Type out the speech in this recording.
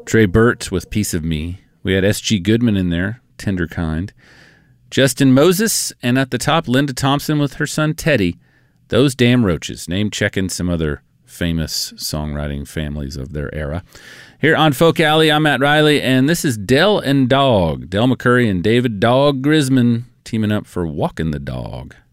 Trey Burt with Piece of Me. We had S.G. Goodman in there, Tender Kind. Justin Moses, and at the top, Linda Thompson with her son Teddy, Those Damn Roaches. Name checking some other famous songwriting families of their era. Here on Folk Alley, I'm Matt Riley, and this is Del and Dog. Del McCurry and David Dog Grisman teaming up for Walking the Dog.